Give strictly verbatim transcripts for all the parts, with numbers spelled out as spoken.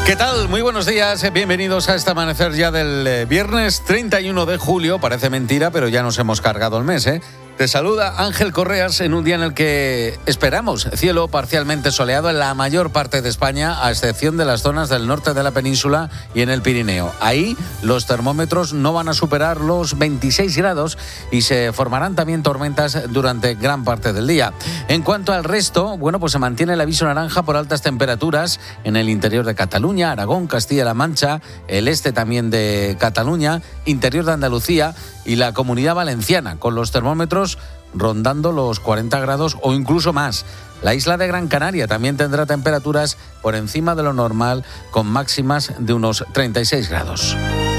¿Qué tal? Muy buenos días, bienvenidos a este amanecer ya del viernes treinta y uno de julio. Parece mentira, pero ya nos hemos cargado el mes, ¿eh? Te saluda Ángel Correas en un día en el que esperamos cielo parcialmente soleado en la mayor parte de España, a excepción de las zonas del norte de la península y en el Pirineo. Ahí los termómetros no van a superar los veintiséis grados y se formarán también tormentas durante gran parte del día. En cuanto al resto, bueno, pues se mantiene el aviso naranja por altas temperaturas en el interior de Cataluña, Aragón, Castilla-La Mancha, el este también de Cataluña, interior de Andalucía y la Comunidad Valenciana, con los termómetros rondando los cuarenta grados o incluso más. La isla de Gran Canaria también tendrá temperaturas por encima de lo normal, con máximas de unos treinta y seis grados.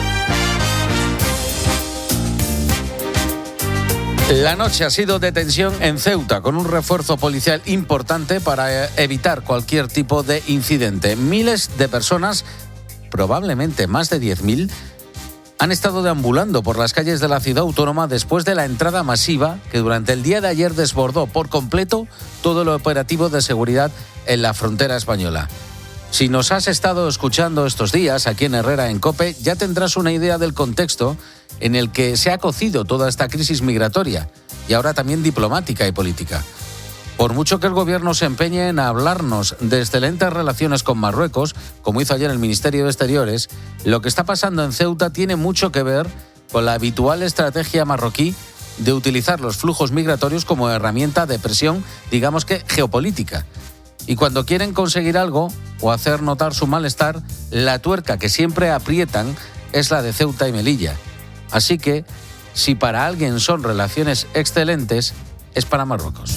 La noche ha sido de tensión en Ceuta, con un refuerzo policial importante para evitar cualquier tipo de incidente. Miles de personas, probablemente más de diez mil, han estado deambulando por las calles de la ciudad autónoma después de la entrada masiva que durante el día de ayer desbordó por completo todo el operativo de seguridad en la frontera española. Si nos has estado escuchando estos días aquí en Herrera en COPE, ya tendrás una idea del contexto en el que se ha cocido toda esta crisis migratoria y ahora también diplomática y política. Por mucho que el gobierno se empeñe en hablarnos de excelentes relaciones con Marruecos, como hizo ayer el Ministerio de Exteriores, lo que está pasando en Ceuta tiene mucho que ver con la habitual estrategia marroquí de utilizar los flujos migratorios como herramienta de presión, digamos que geopolítica. Y cuando quieren conseguir algo o hacer notar su malestar, la tuerca que siempre aprietan es la de Ceuta y Melilla. Así que, si para alguien son relaciones excelentes, es para Marruecos.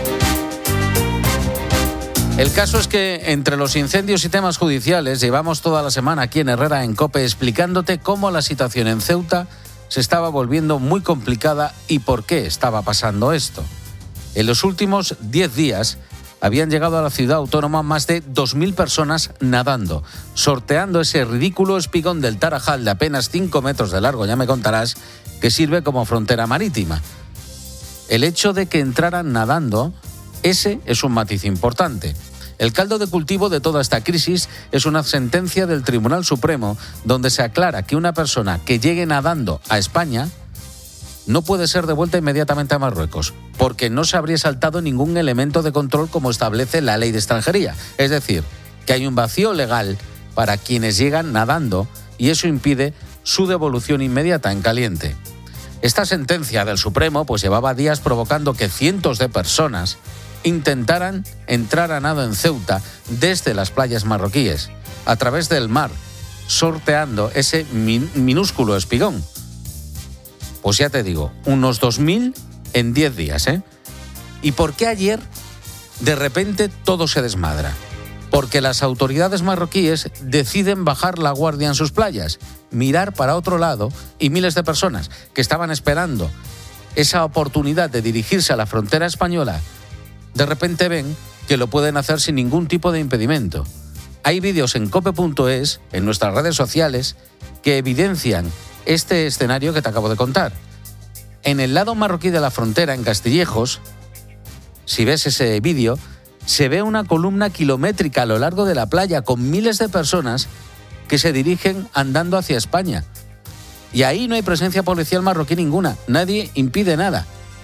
El caso es que entre los incendios y temas judiciales llevamos toda la semana aquí en Herrera en COPE explicándote cómo la situación en Ceuta se estaba volviendo muy complicada y por qué estaba pasando esto. En los últimos diez días habían llegado a la ciudad autónoma más de dos mil personas nadando, sorteando ese ridículo espigón del Tarajal de apenas cinco metros de largo, ya me contarás, que sirve como frontera marítima. El hecho de que entraran nadando, ese es un matiz importante. El caldo de cultivo de toda esta crisis es una sentencia del Tribunal Supremo donde se aclara que una persona que llegue nadando a España no puede ser devuelta inmediatamente a Marruecos, porque no se habría saltado ningún elemento de control como establece la ley de extranjería. Es decir, que hay un vacío legal para quienes llegan nadando y eso impide su devolución inmediata en caliente. Esta sentencia del Supremo pues llevaba días provocando que cientos de personas intentaran entrar a nado en Ceuta desde las playas marroquíes, a través del mar, sorteando ese min- minúsculo espigón. Pues ya te digo, unos dos mil en diez días, ¿eh? ¿Y por qué ayer de repente todo se desmadra? Porque las autoridades marroquíes deciden bajar la guardia en sus playas, mirar para otro lado y miles de personas que estaban esperando esa oportunidad de dirigirse a la frontera española, de repente ven que lo pueden hacer sin ningún tipo de impedimento. Hay vídeos en cope punto es, en nuestras redes sociales, que evidencian este escenario que te acabo de contar. En el lado marroquí de la frontera, en Castillejos, si ves ese vídeo, se ve una columna kilométrica a lo largo de la playa con miles de personas que se dirigen andando hacia España. Y ahí no hay presencia policial marroquí ninguna, nadie impide nada.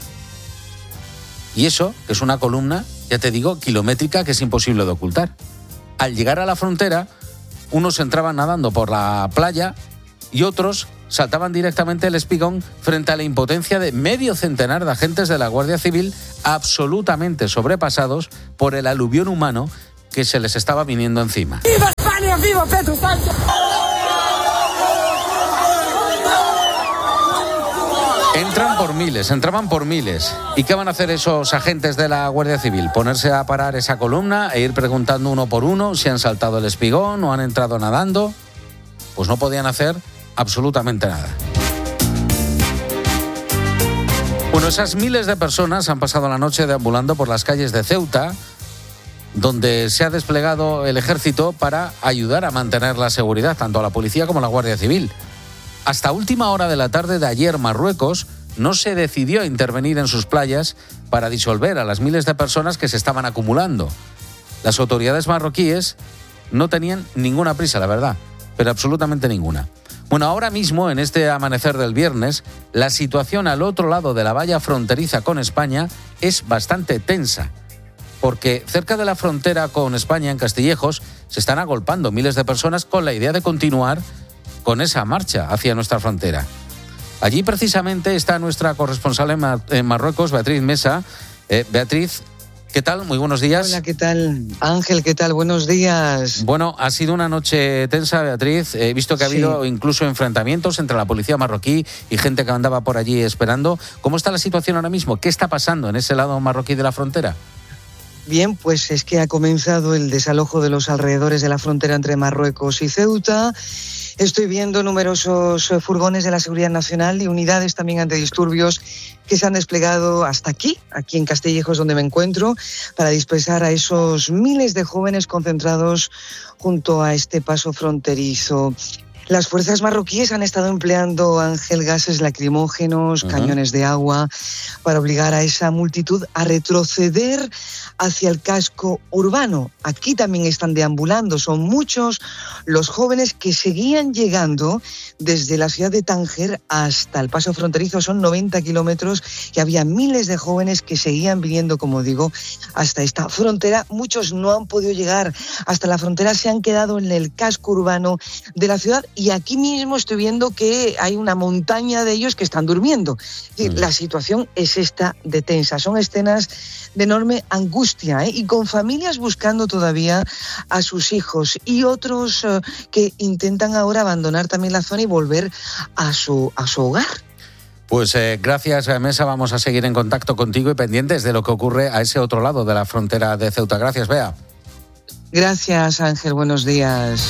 Y eso, que es una columna, ya te digo, kilométrica, que es imposible de ocultar. Al llegar a la frontera, unos entraban nadando por la playa y otros saltaban directamente el espigón frente a la impotencia de medio centenar de agentes de la Guardia Civil absolutamente sobrepasados por el aluvión humano que se les estaba viniendo encima. ¡Viva España! ¡Viva Pedro Sánchez! Entran por miles, entraban por miles. ¿Y qué van a hacer esos agentes de la Guardia Civil? ¿Ponerse a parar esa columna e ir preguntando uno por uno si han saltado el espigón o han entrado nadando? Pues no podían hacer absolutamente nada. Bueno, esas miles de personas han pasado la noche deambulando por las calles de Ceuta, donde se ha desplegado el ejército para ayudar a mantener la seguridad, tanto a la policía como a la Guardia Civil. Hasta última hora de la tarde de ayer, Marruecos no se decidió a intervenir en sus playas para disolver a las miles de personas que se estaban acumulando. Las autoridades marroquíes no tenían ninguna prisa, la verdad, pero absolutamente ninguna. Bueno, ahora mismo, en este amanecer del viernes, la situación al otro lado de la valla fronteriza con España es bastante tensa, porque cerca de la frontera con España, en Castillejos, se están agolpando miles de personas con la idea de continuar con esa marcha hacia nuestra frontera. Allí precisamente está nuestra corresponsal en, Mar- en Marruecos, Beatriz Mesa. Eh, Beatriz, ¿qué tal? Muy buenos días. Hola, ¿qué tal? Ángel, ¿qué tal? Buenos días. Bueno, ha sido una noche tensa, Beatriz. He visto que ha habido sí. incluso enfrentamientos entre la policía marroquí y gente que andaba por allí esperando. ¿Cómo está la situación ahora mismo? ¿Qué está pasando en ese lado marroquí de la frontera? Bien, pues es que ha comenzado el desalojo de los alrededores de la frontera entre Marruecos y Ceuta. Estoy viendo numerosos furgones de la Seguridad Nacional y unidades también antidisturbios que se han desplegado hasta aquí, aquí en Castillejos, donde me encuentro, para dispersar a esos miles de jóvenes concentrados junto a este paso fronterizo. Las fuerzas marroquíes han estado empleando, Ángel, gases lacrimógenos, uh-huh. cañones de agua, para obligar a esa multitud a retroceder hacia el casco urbano. Aquí también están deambulando, son muchos los jóvenes que seguían llegando desde la ciudad de Tánger hasta el paso fronterizo, son noventa kilómetros, y había miles de jóvenes que seguían viniendo, como digo, hasta esta frontera. Muchos no han podido llegar hasta la frontera, se han quedado en el casco urbano de la ciudad. Y aquí mismo estoy viendo que hay una montaña de ellos que están durmiendo. Es decir, la situación es esta de tensa. Son escenas de enorme angustia, ¿eh? Y con familias buscando todavía a sus hijos y otros eh, que intentan ahora abandonar también la zona y volver a su, a su hogar. Pues eh, gracias, Mesa. Vamos a seguir en contacto contigo y pendientes de lo que ocurre a ese otro lado de la frontera de Ceuta. Gracias, Bea. Gracias, Ángel. Buenos días.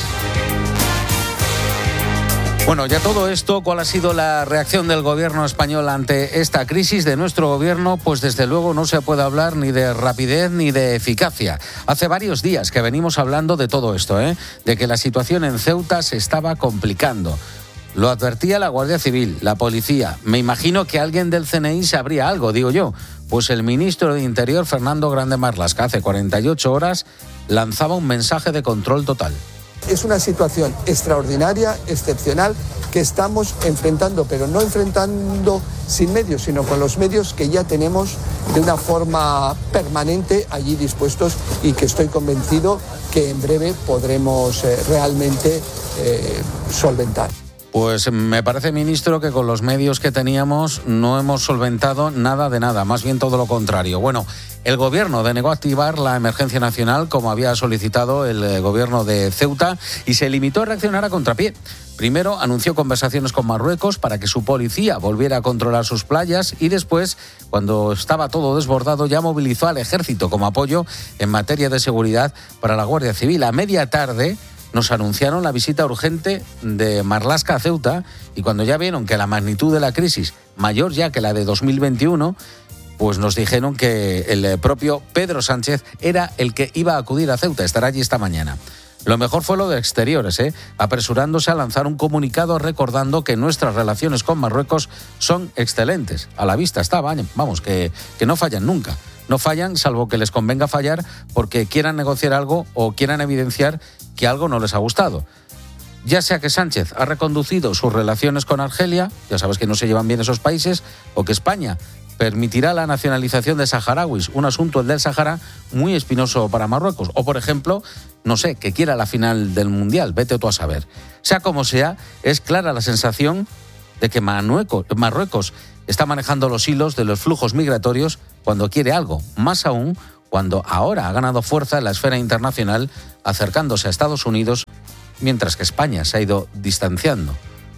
Bueno, ya todo esto, ¿cuál ha sido la reacción del gobierno español ante esta crisis de nuestro gobierno? Pues desde luego no se puede hablar ni de rapidez ni de eficacia. Hace varios días que venimos hablando de todo esto, ¿eh? De que la situación en Ceuta se estaba complicando. Lo advertía la Guardia Civil, la policía. Me imagino que alguien del C N I sabría algo, digo yo. Pues el ministro de Interior, Fernando Grande Marlaska, hace cuarenta y ocho horas lanzaba un mensaje de control total. Es una situación extraordinaria, excepcional, que estamos enfrentando, pero no enfrentando sin medios, sino con los medios que ya tenemos de una forma permanente allí dispuestos, y que estoy convencido que en breve podremos eh, realmente eh, solventar. Pues me parece, ministro, que con los medios que teníamos no hemos solventado nada de nada, más bien todo lo contrario. Bueno, el gobierno denegó activar la emergencia nacional como había solicitado el gobierno de Ceuta y se limitó a reaccionar a contrapié. Primero anunció conversaciones con Marruecos para que su policía volviera a controlar sus playas y después, cuando estaba todo desbordado, ya movilizó al ejército como apoyo en materia de seguridad para la Guardia Civil. A media tarde nos anunciaron la visita urgente de Marlaska a Ceuta y cuando ya vieron que la magnitud de la crisis, mayor ya que la de dos mil veintiuno, pues nos dijeron que el propio Pedro Sánchez era el que iba a acudir a Ceuta, estará allí esta mañana. Lo mejor fue lo de Exteriores, ¿eh? apresurándose a lanzar un comunicado recordando que nuestras relaciones con Marruecos son excelentes. A la vista está, vamos, que, que no fallan nunca. No fallan, salvo que les convenga fallar porque quieran negociar algo o quieran evidenciar que algo no les ha gustado. Ya sea que Sánchez ha reconducido sus relaciones con Argelia, ya sabes que no se llevan bien esos países, o que España permitirá la nacionalización de saharauis, un asunto, el del Sahara, muy espinoso para Marruecos. O, por ejemplo, no sé, que quiera la final del Mundial, vete tú a saber. Sea como sea, es clara la sensación de que Marruecos está manejando los hilos de los flujos migratorios cuando quiere algo, más aún cuando ahora ha ganado fuerza en la esfera internacional acercándose a Estados Unidos, mientras que España se ha ido distanciando.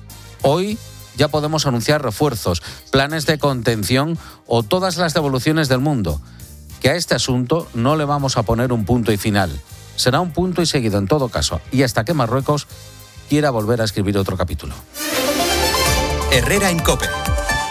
Hoy ya podemos anunciar refuerzos, planes de contención o todas las devoluciones del mundo. Que a este asunto no le vamos a poner un punto y final. Será un punto y seguido en todo caso, y hasta que Marruecos quiera volver a escribir otro capítulo. Herrera en COPE.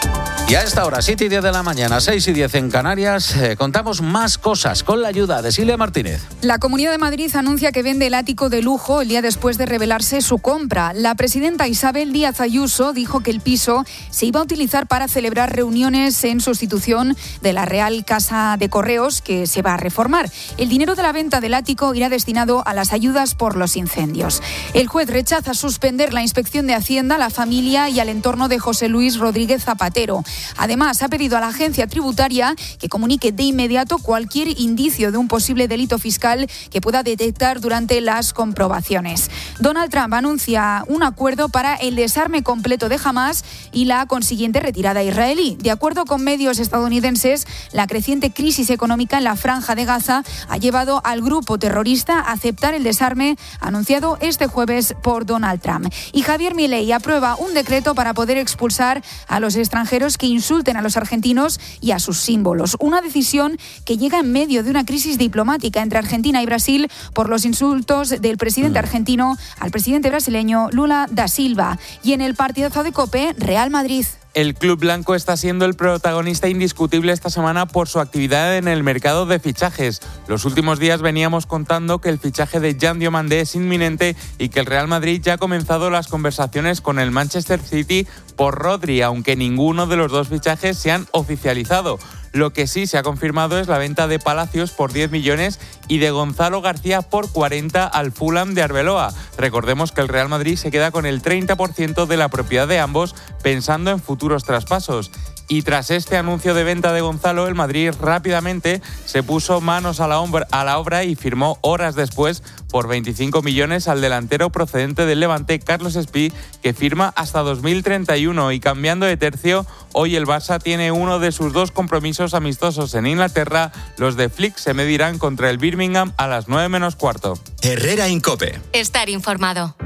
Y a esta hora, siete y diez de la mañana, seis y diez en Canarias, eh, contamos más cosas con la ayuda de Silvia Martínez. La Comunidad de Madrid anuncia que vende el ático de lujo el día después de revelarse su compra. La presidenta Isabel Díaz Ayuso dijo que el piso se iba a utilizar para celebrar reuniones en sustitución de la Real Casa de Correos, que se va a reformar. El dinero de la venta del ático irá destinado a las ayudas por los incendios. El juez rechaza suspender la inspección de Hacienda a la familia y al entorno de José Luis Rodríguez Zapatero. Además, ha pedido a la agencia tributaria que comunique de inmediato cualquier indicio de un posible delito fiscal que pueda detectar durante las comprobaciones. Donald Trump anuncia un acuerdo para el desarme completo de Hamás y la consiguiente retirada israelí. De acuerdo con medios estadounidenses, la creciente crisis económica en la Franja de Gaza ha llevado al grupo terrorista a aceptar el desarme anunciado este jueves por Donald Trump. Y Javier Milei aprueba un decreto para poder expulsar a los extranjeros que insulten a los argentinos y a sus símbolos. Una decisión que llega en medio de una crisis diplomática entre Argentina y Brasil por los insultos del presidente argentino al presidente brasileño Lula da Silva. Y en el partidazo de COPE, Real Madrid. El club blanco está siendo el protagonista indiscutible esta semana por su actividad en el mercado de fichajes. Los últimos días veníamos contando que el fichaje de Jan Diomandé es inminente y que el Real Madrid ya ha comenzado las conversaciones con el Manchester City por Rodri, aunque ninguno de los dos fichajes se han oficializado. Lo que sí se ha confirmado es la venta de Palacios por diez millones y de Gonzalo García por cuarenta al Fulham de Arbeloa. Recordemos que el Real Madrid se queda con el treinta por ciento de la propiedad de ambos, pensando en futuros traspasos. Y tras este anuncio de venta de Gonzalo, el Madrid rápidamente se puso manos a la, obra, a la obra y firmó horas después por veinticinco millones al delantero procedente del Levante, Carlos Espí, que firma hasta dos mil treinta y uno. Y cambiando de tercio, hoy el Barça tiene uno de sus dos compromisos amistosos en Inglaterra. Los de Flick se medirán contra el Birmingham a las nueve menos cuarto. Herrera en COPE. Estar informado.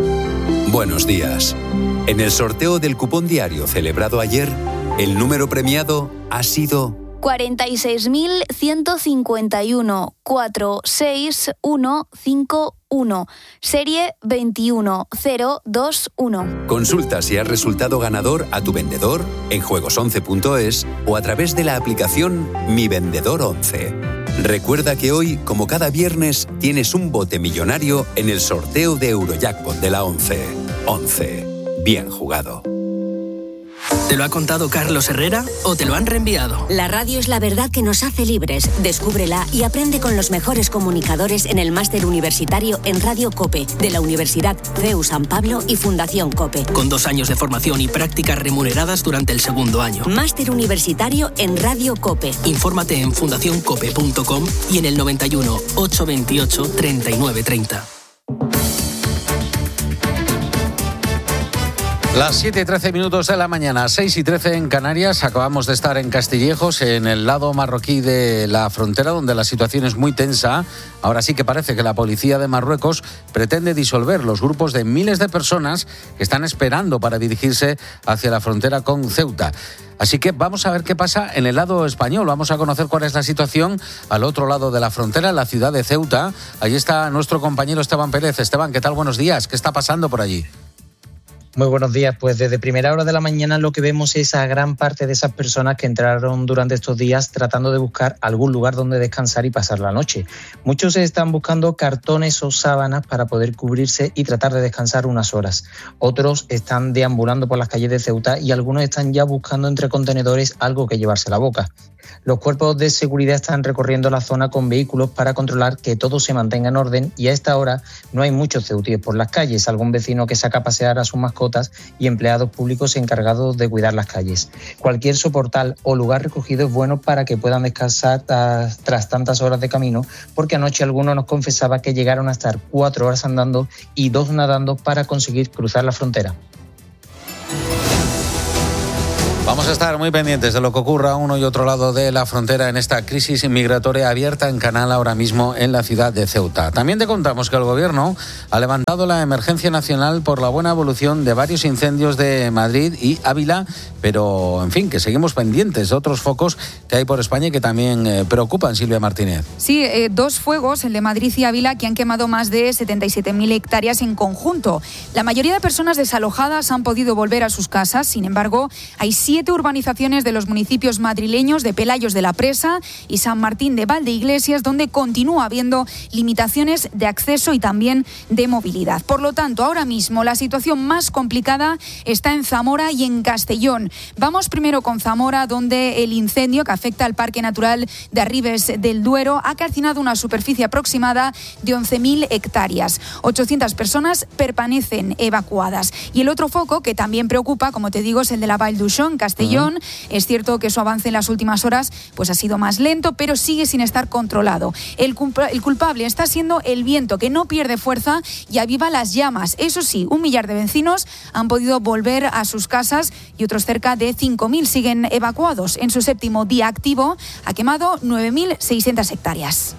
Buenos días. En el sorteo del cupón diario celebrado ayer, el número premiado ha sido cuarenta y seis mil ciento cincuenta y uno, cuatro seis uno cinco uno, serie veintiuno cero veintiuno. Consulta si has resultado ganador a tu vendedor en juegos once punto es o a través de la aplicación Mi Vendedor once. Recuerda que hoy, como cada viernes, tienes un bote millonario en el sorteo de Eurojackpot de la once. once. Bien jugado. ¿Te lo ha contado Carlos Herrera o te lo han reenviado? La radio es la verdad que nos hace libres. Descúbrela y aprende con los mejores comunicadores en el máster universitario en Radio COPE de la Universidad C E U San Pablo y Fundación COPE. Con dos años de formación y prácticas remuneradas durante el segundo año. Máster universitario en Radio COPE. Infórmate en fundación cope punto com y en el noventa y uno, ochocientos veintiocho, treinta y nueve treinta. Las siete y trece minutos de la mañana, seis y trece en Canarias. Acabamos de estar en Castillejos, en el lado marroquí de la frontera, donde la situación es muy tensa. Ahora sí que parece que la policía de Marruecos pretende disolver los grupos de miles de personas que están esperando para dirigirse hacia la frontera con Ceuta. Así que vamos a ver qué pasa en el lado español. Vamos a conocer cuál es la situación al otro lado de la frontera, en la ciudad de Ceuta. Allí está nuestro compañero Esteban Pérez. Esteban, ¿qué tal? Buenos días. ¿Qué está pasando por allí? Muy buenos días. Pues desde primera hora de la mañana lo que vemos es a gran parte de esas personas que entraron durante estos días tratando de buscar algún lugar donde descansar y pasar la noche. Muchos están buscando cartones o sábanas para poder cubrirse y tratar de descansar unas horas. Otros están deambulando por las calles de Ceuta y algunos están ya buscando entre contenedores algo que llevarse a la boca. Los cuerpos de seguridad están recorriendo la zona con vehículos para controlar que todo se mantenga en orden y a esta hora no hay muchos ceutíes por las calles. Algún vecino que saca a pasear a sus mascotas y empleados públicos encargados de cuidar las calles. Cualquier soportal o lugar recogido es bueno para que puedan descansar tras tantas horas de camino, porque anoche alguno nos confesaba que llegaron a estar cuatro horas andando y dos nadando para conseguir cruzar la frontera. Vamos a estar muy pendientes de lo que ocurra a uno y otro lado de la frontera en esta crisis migratoria abierta en canal ahora mismo en la ciudad de Ceuta. También te contamos que el Gobierno ha levantado la emergencia nacional por la buena evolución de varios incendios de Madrid y Ávila, pero en fin, que seguimos pendientes de otros focos que hay por España y que también eh, preocupan, Silvia Martínez. Sí, eh, dos fuegos, el de Madrid y Ávila, que han quemado más de setenta y siete mil hectáreas en conjunto. La mayoría de personas desalojadas han podido volver a sus casas, sin embargo, hay siete siete urbanizaciones de los municipios madrileños de Pelayos de la Presa y San Martín de Valdeiglesias, donde continúa habiendo limitaciones de acceso y también de movilidad. Por lo tanto, ahora mismo la situación más complicada está en Zamora y en Castellón. Vamos primero con Zamora, donde el incendio que afecta al Parque Natural de Arribes del Duero ha calcinado una superficie aproximada de once mil hectáreas. ochocientas personas permanecen evacuadas. Y el otro foco que también preocupa, como te digo, es el de la Vall d'Uixó, Castellón. Uh-huh. Es cierto que su avance en las últimas horas pues ha sido más lento, pero sigue sin estar controlado. El, culpa- el culpable está siendo el viento, que no pierde fuerza y aviva las llamas. Eso sí, un millar de vecinos han podido volver a sus casas y otros cerca de cinco mil siguen evacuados. En su séptimo día activo ha quemado nueve mil seiscientas hectáreas.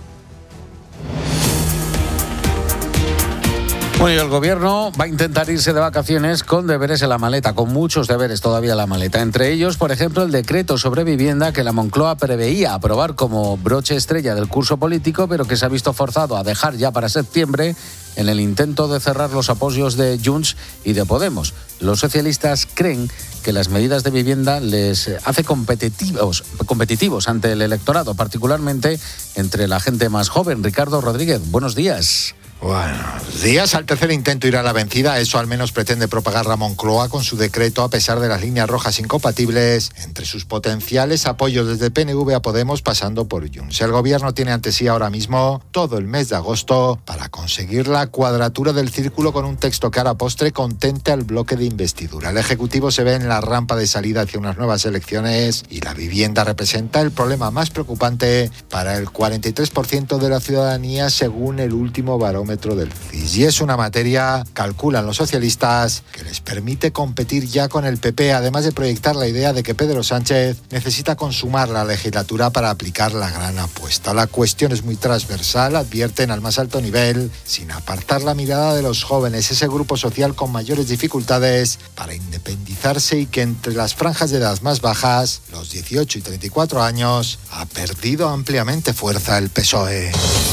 Bueno, y el Gobierno va a intentar irse de vacaciones con deberes en la maleta, con muchos deberes todavía en la maleta. Entre ellos, por ejemplo, el decreto sobre vivienda que la Moncloa preveía aprobar como broche estrella del curso político, pero que se ha visto forzado a dejar ya para septiembre en el intento de cerrar los apoyos de Junts y de Podemos. Los socialistas creen que las medidas de vivienda les hace competitivos, competitivos ante el electorado, particularmente entre la gente más joven. Ricardo Rodríguez, buenos días. Buenos días. Al tercer intento ir a la vencida, eso al menos pretende propagar la Moncloa con su decreto, a pesar de las líneas rojas incompatibles entre sus potenciales apoyos desde P N V a Podemos pasando por Junts. El Gobierno tiene ante sí ahora mismo todo el mes de agosto para conseguir la cuadratura del círculo con un texto que a la postre contente al bloque de investidura. El Ejecutivo se ve en la rampa de salida hacia unas nuevas elecciones y la vivienda representa el problema más preocupante para el cuarenta y tres por ciento de la ciudadanía, según el último barómetro del C I S. Y es una materia, calculan los socialistas, que les permite competir ya con el P P, además de proyectar la idea de que Pedro Sánchez necesita consumar la legislatura para aplicar la gran apuesta. La cuestión es muy transversal, advierten al más alto nivel, sin apartar la mirada de los jóvenes, ese grupo social con mayores dificultades para independizarse y que entre las franjas de edad más bajas, los dieciocho y treinta y cuatro años, ha perdido ampliamente fuerza el P S O E.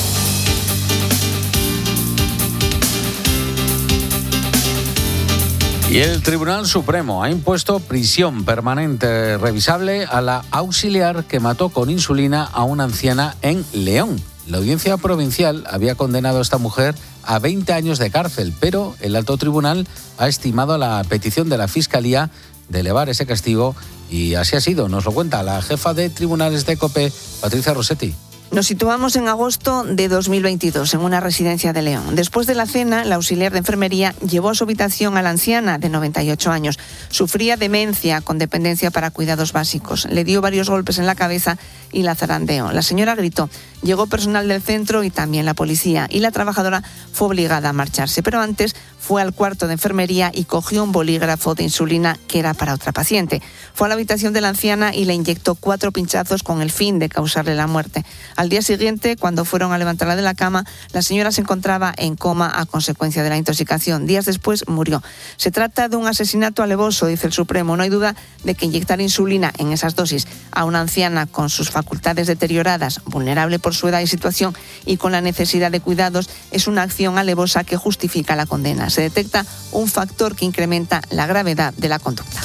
Y el Tribunal Supremo ha impuesto prisión permanente revisable a la auxiliar que mató con insulina a una anciana en León. La audiencia provincial había condenado a esta mujer a veinte años de cárcel, pero el alto tribunal ha estimado la petición de la Fiscalía de elevar ese castigo y así ha sido. Nos lo cuenta la jefa de tribunales de COPE, Patricia Rossetti. Nos situamos en agosto de dos mil veintidós, en una residencia de León. Después de la cena, la auxiliar de enfermería llevó a su habitación a la anciana de noventa y ocho años. Sufría demencia con dependencia para cuidados básicos. Le dio varios golpes en la cabeza y la zarandeó. La señora gritó. Llegó personal del centro y también la policía, y la trabajadora fue obligada a marcharse. Pero antes fue al cuarto de enfermería y cogió un bolígrafo de insulina que era para otra paciente. Fue a la habitación de la anciana y le inyectó cuatro pinchazos con el fin de causarle la muerte. Al día siguiente, cuando fueron a levantarla de la cama, la señora se encontraba en coma a consecuencia de la intoxicación. Días después murió. Se trata de un asesinato alevoso, dice el Supremo. No hay duda de que inyectar insulina en esas dosis a una anciana con sus facultades deterioradas, vulnerable por su edad y situación y con la necesidad de cuidados, es una acción alevosa que justifica la condena. Se detecta un factor que incrementa la gravedad de la conducta.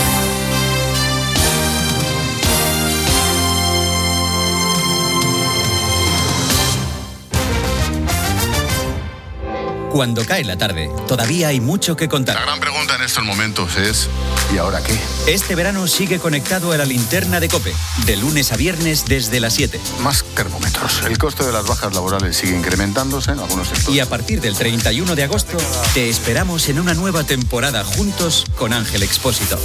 Cuando cae la tarde, todavía hay mucho que contar. La gran pregunta en estos momentos es ¿y ahora qué? Este verano sigue conectado a la linterna de COPE, de lunes a viernes desde las siete. Más termómetros. El coste de las bajas laborales sigue incrementándose en algunos sectores. Y a partir del treinta y uno de agosto, te esperamos en una nueva temporada juntos con Ángel Expósito.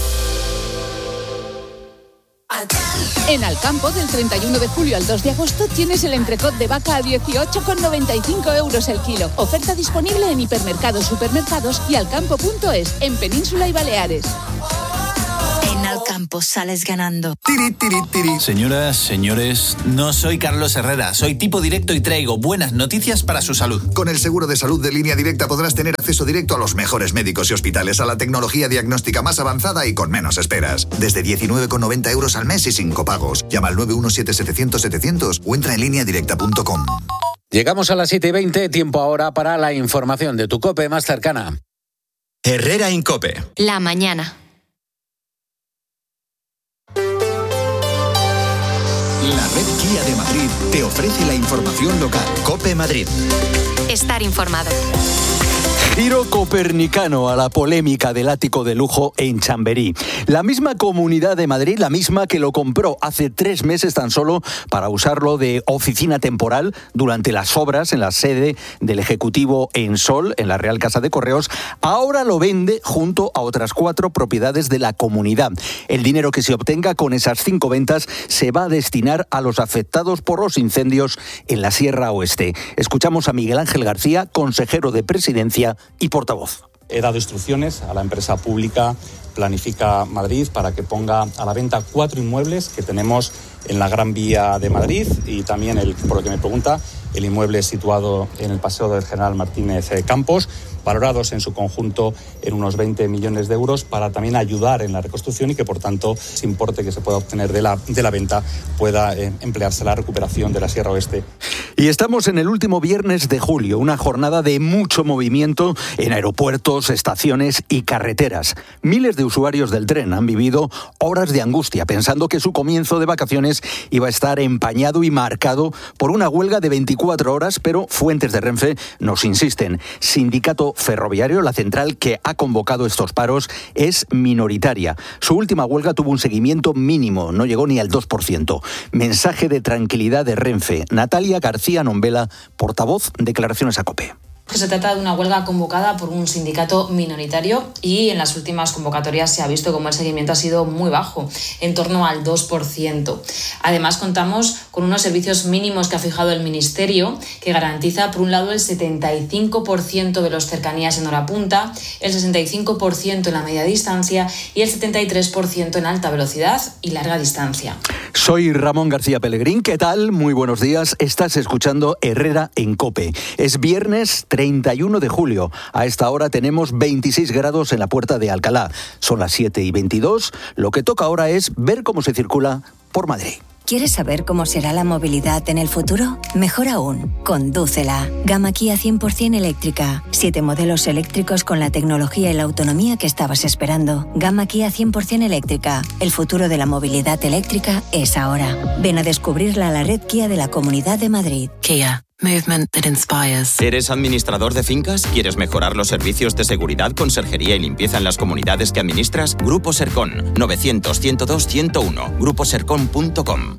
En Alcampo, del treinta y uno de julio al dos de agosto, tienes el entrecot de vaca a dieciocho con noventa y cinco euros el kilo. Oferta disponible en hipermercados, supermercados y alcampo punto es, en Península y Baleares. En Alcampo sales ganando. Tiri, tiri, tiri. Señoras, señores, no soy Carlos Herrera, soy tipo directo y traigo buenas noticias para su salud. Con el seguro de salud de Línea Directa podrás tener acceso directo a los mejores médicos y hospitales, a la tecnología diagnóstica más avanzada y con menos esperas. Desde diecinueve con noventa euros al mes y sin copagos. Llama al nueve uno siete setecientos setecientos o entra en línea directa punto com. Llegamos a las siete y veinte, tiempo ahora para la información de tu COPE más cercana. Herrera Incope. La mañana. La red Kia de Madrid te ofrece la información local. COPE Madrid. Estar informado. Giro copernicano a la polémica del ático de lujo en Chamberí. La misma Comunidad de Madrid, la misma que lo compró hace tres meses tan solo para usarlo de oficina temporal durante las obras en la sede del Ejecutivo en Sol, en la Real Casa de Correos, ahora lo vende junto a otras cuatro propiedades de la comunidad. El dinero que se obtenga con esas cinco ventas se va a destinar a los afectados por los incendios en la Sierra Oeste. Escuchamos a Miguel Ángel García, consejero de Presidencia y portavoz. He dado instrucciones a la empresa pública Planifica Madrid para que ponga a la venta cuatro inmuebles que tenemos en la Gran Vía de Madrid y también, el, por lo que me pregunta, el inmueble situado en el Paseo del General Martínez Campos, valorados en su conjunto en unos veinte millones de euros para también ayudar en la reconstrucción y que, por tanto, ese importe que se pueda obtener de la, de la venta pueda eh, emplearse en la recuperación de la Sierra Oeste. Y estamos en el último viernes de julio, una jornada de mucho movimiento en aeropuertos, estaciones y carreteras. Miles de usuarios del tren han vivido horas de angustia pensando que su comienzo de vacaciones iba a estar empañado y marcado por una huelga de veinticuatro horas, pero fuentes de Renfe nos insisten. Sindicato Ferroviario, la central que ha convocado estos paros, es minoritaria. Su última huelga tuvo un seguimiento mínimo, no llegó ni al dos por ciento. Mensaje de tranquilidad de Renfe. Natalia García Nombela, portavoz, declaraciones a COPE. Que se trata de una huelga convocada por un sindicato minoritario y en las últimas convocatorias se ha visto como el seguimiento ha sido muy bajo, en torno al dos por ciento. Además, contamos con unos servicios mínimos que ha fijado el Ministerio, que garantiza, por un lado, el setenta y cinco por ciento de los cercanías en hora punta, el sesenta y cinco por ciento en la media distancia y el setenta y tres por ciento en alta velocidad y larga distancia. Soy Ramón García Pellegrín. ¿Qué tal? Muy buenos días. Estás escuchando Herrera en COPE. Es viernes treinta y uno de julio. A esta hora tenemos veintiséis grados en la Puerta de Alcalá. Son las siete y veintidós. Lo que toca ahora es ver cómo se circula por Madrid. ¿Quieres saber cómo será la movilidad en el futuro? Mejor aún, condúcela. Gama Kia cien por ciento eléctrica. Siete modelos eléctricos con la tecnología y la autonomía que estabas esperando. Gama Kia cien por ciento eléctrica. El futuro de la movilidad eléctrica es ahora. Ven a descubrirla a la red Kia de la Comunidad de Madrid. Kia. Movement that inspires. ¿Eres administrador de fincas? ¿Quieres mejorar los servicios de seguridad, conserjería y limpieza en las comunidades que administras? Grupo Sercon, novecientos, ciento dos, ciento uno. grupo sercon punto com.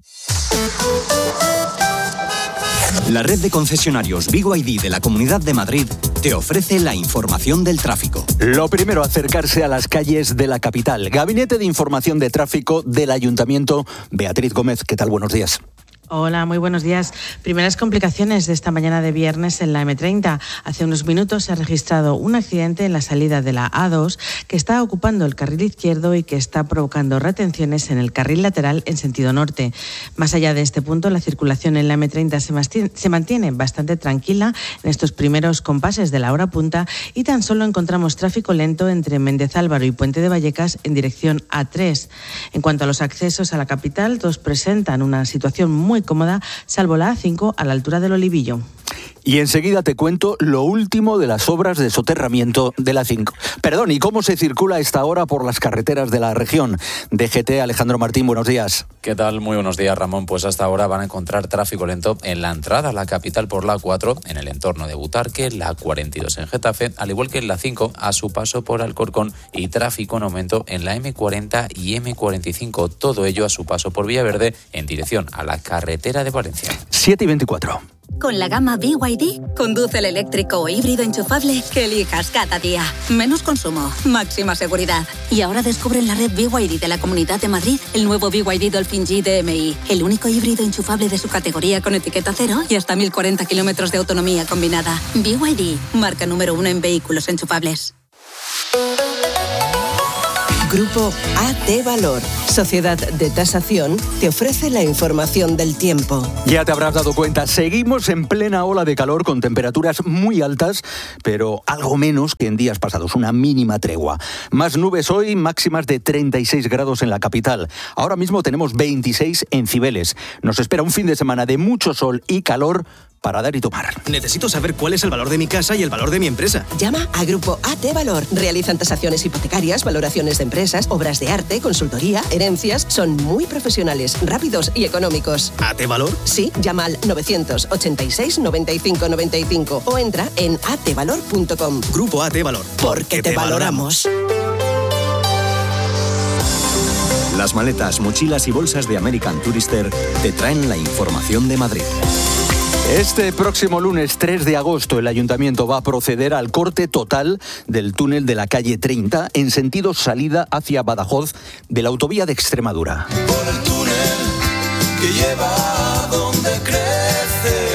La red de concesionarios B Y D de la Comunidad de Madrid te ofrece la información del tráfico. Lo primero, acercarse a las calles de la capital. Gabinete de Información de Tráfico del Ayuntamiento. Beatriz Gómez, ¿qué tal? Buenos días. Hola, muy buenos días. Primeras complicaciones de esta mañana de viernes en la eme treinta. Hace unos minutos se ha registrado un accidente en la salida de la A dos que está ocupando el carril izquierdo y que está provocando retenciones en el carril lateral en sentido norte. Más allá de este punto, la circulación en la eme treinta se mantiene bastante tranquila en estos primeros compases de la hora punta y tan solo encontramos tráfico lento entre Méndez Álvaro y Puente de Vallecas en dirección A tres. En cuanto a los accesos a la capital, todos presentan una situación muy cómoda, salvo la A cinco a la altura del Olivillo. Y enseguida te cuento lo último de las obras de soterramiento de la cinco. Perdón, ¿y cómo se circula a esta hora por las carreteras de la región? D G T, Alejandro Martín, buenos días. ¿Qué tal? Muy buenos días, Ramón. Pues hasta ahora van a encontrar tráfico lento en la entrada a la capital por la A cuatro, en el entorno de Butarque, la A cuarenta y dos en Getafe, al igual que en la cinco a su paso por Alcorcón, y tráfico en aumento en la eme cuarenta y eme cuarenta y cinco. Todo ello a su paso por Villaverde en dirección a la carretera de Valencia. siete y veinticuatro. Con la gama B Y D, conduce el eléctrico o híbrido enchufable que elijas cada día. Menos consumo, máxima seguridad. Y ahora descubre en la red B Y D de la Comunidad de Madrid el nuevo B Y D Dolphin G D M I, el único híbrido enchufable de su categoría con etiqueta cero y hasta mil cuarenta kilómetros de autonomía combinada. B Y D, marca número uno en vehículos enchufables. Grupo A T Valor, Sociedad de Tasación, te ofrece la información del tiempo. Ya te habrás dado cuenta, seguimos en plena ola de calor con temperaturas muy altas, pero algo menos que en días pasados, una mínima tregua. Más nubes hoy, máximas de treinta y seis grados en la capital. Ahora mismo tenemos veintiséis en Cibeles. Nos espera un fin de semana de mucho sol y calor, para dar y tomar. Necesito saber cuál es el valor de mi casa y el valor de mi empresa. Llama a Grupo A T Valor. Realizan tasaciones hipotecarias, valoraciones de empresas, obras de arte, consultoría, herencias. Son muy profesionales, rápidos y económicos. ¿A T Valor? Sí, llama al novecientos ochenta y seis noventa y cinco noventa y cinco o entra en a t valor punto com. Grupo A T Valor. Porque te valoramos. Las maletas, mochilas y bolsas de American Tourister te traen la información de Madrid. Este próximo lunes tres de agosto el Ayuntamiento va a proceder al corte total del túnel de la calle treinta en sentido salida hacia Badajoz de la autovía de Extremadura. Por el túnel que lleva a donde crece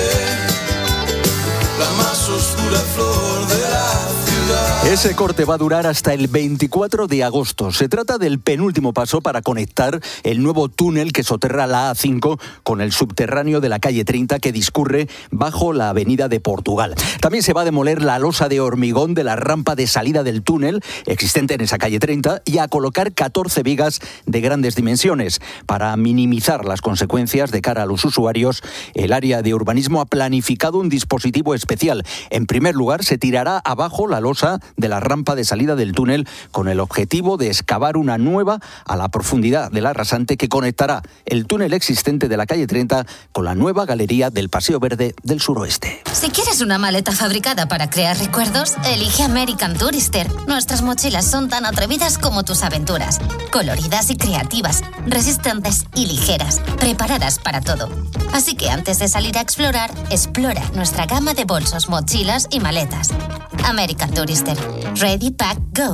la más oscura flor de la ciudad. Ese corte va a durar hasta el veinticuatro de agosto. Se trata del penúltimo paso para conectar el nuevo túnel que soterra la A cinco con el subterráneo de la calle treinta que discurre bajo la avenida de Portugal. También se va a demoler la losa de hormigón de la rampa de salida del túnel existente en esa calle treinta y a colocar catorce vigas de grandes dimensiones. Para minimizar las consecuencias de cara a los usuarios, el área de urbanismo ha planificado un dispositivo especial. En primer lugar, se tirará abajo la losa de la rampa de salida del túnel con el objetivo de excavar una nueva a la profundidad del arrasante que conectará el túnel existente de la calle treinta con la nueva galería del Paseo Verde del Suroeste. Si quieres una maleta fabricada para crear recuerdos, elige American Tourister. Nuestras mochilas son tan atrevidas como tus aventuras, coloridas y creativas, resistentes y ligeras, preparadas para todo. Así que antes de salir a explorar, explora nuestra gama de bolsos, mochilas y maletas. American Tourister. Ready, pack, go.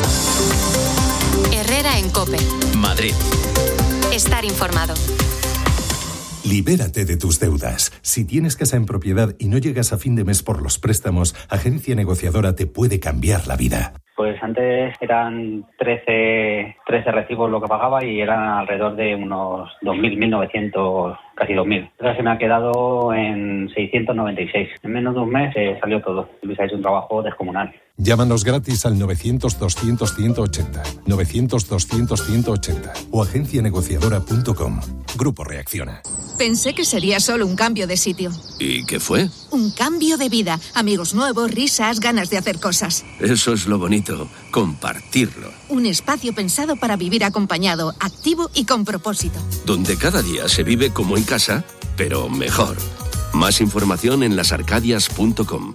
Herrera en COPE. Madrid. Estar informado. Libérate de tus deudas. Si tienes casa en propiedad y no llegas a fin de mes por los préstamos, Agencia Negociadora te puede cambiar la vida. Pues antes eran trece, trece recibos lo que pagaba y eran alrededor de unos dos mil, mil novecientos, casi dos mil. Ahora se me ha quedado en seiscientos noventa y seis. En menos de un mes eh, salió todo. Luis ha hecho un trabajo descomunal. Llámanos gratis al novecientos, doscientos, ciento ochenta, novecientos, doscientos, ciento ochenta o agencia negociadora punto com. Grupo Reacciona. Pensé que sería solo un cambio de sitio. ¿Y qué fue? Un cambio de vida. Amigos nuevos, risas, ganas de hacer cosas. Eso es lo bonito, compartirlo. Un espacio pensado para vivir acompañado, activo y con propósito. Donde cada día se vive como en casa, pero mejor. Más información en las arcadias punto com.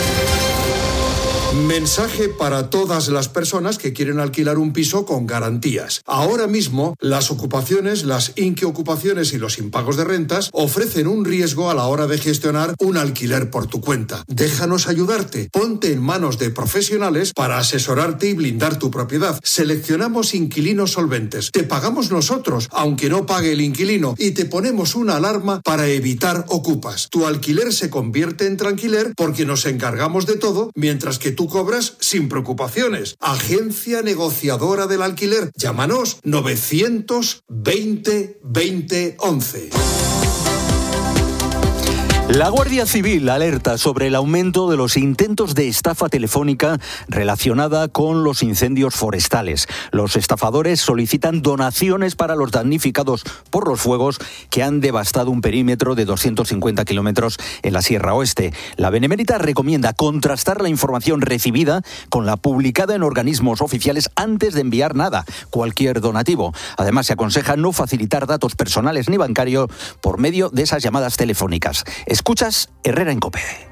Mensaje para todas las personas que quieren alquilar un piso con garantías. Ahora mismo, las ocupaciones, las inquiocupaciones y los impagos de rentas ofrecen un riesgo a la hora de gestionar un alquiler por tu cuenta. Déjanos ayudarte. Ponte en manos de profesionales para asesorarte y blindar tu propiedad. Seleccionamos inquilinos solventes. Te pagamos nosotros, aunque no pague el inquilino, y te ponemos una alarma para evitar ocupas. Tu alquiler se convierte en tranquiler porque nos encargamos de todo, mientras que tú Tú cobras sin preocupaciones. Agencia Negociadora del Alquiler. Llámanos novecientos veinte veinte once. La Guardia Civil alerta sobre el aumento de los intentos de estafa telefónica relacionada con los incendios forestales. Los estafadores solicitan donaciones para los damnificados por los fuegos que han devastado un perímetro de doscientos cincuenta kilómetros en la Sierra Oeste. La Benemérita recomienda contrastar la información recibida con la publicada en organismos oficiales antes de enviar nada, cualquier donativo. Además, se aconseja no facilitar datos personales ni bancarios por medio de esas llamadas telefónicas. Escuchas Herrera en COPE.